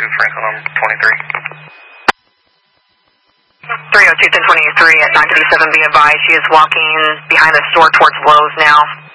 Franklin on 23. 302-1023 at 937, be advised. She is walking behind the store towards Lowe's now.